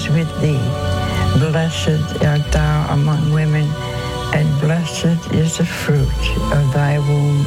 is with thee. Blessed art thou among women, and blessed is the fruit of thy womb,